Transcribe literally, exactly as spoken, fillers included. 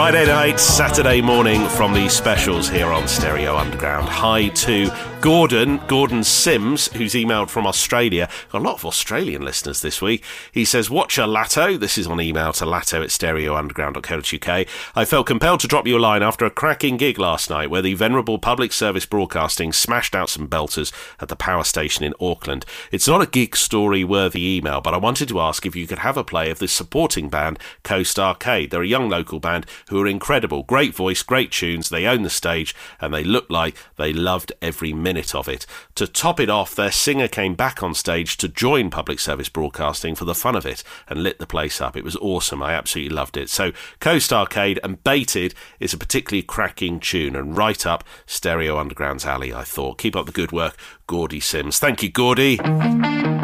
Friday night, Saturday morning from the specials here on Stereo Underground. Hi to Gordon, Gordon Sims, who's emailed from Australia. Got a lot of Australian listeners this week. He says, watch a Latto. This is on email to latto at stereo underground dot co dot uk. I felt compelled to drop you a line after a cracking gig last night where the venerable Public Service Broadcasting smashed out some belters at the power station in Auckland. It's not a gig story worthy email, but I wanted to ask if you could have a play of this supporting band, Coast Arcade. They're a young local band who are incredible. Great voice, great tunes. They own the stage and they look like they loved every minute of it. To top it off, their singer came back on stage to join Public Service Broadcasting for the fun of it and lit the place up. It was awesome. I absolutely loved it. So Coast Arcade and Baited is a particularly cracking tune and right up Stereo Underground's alley, I thought. Keep up the good work, Gordy Sims. Thank you, Gordy.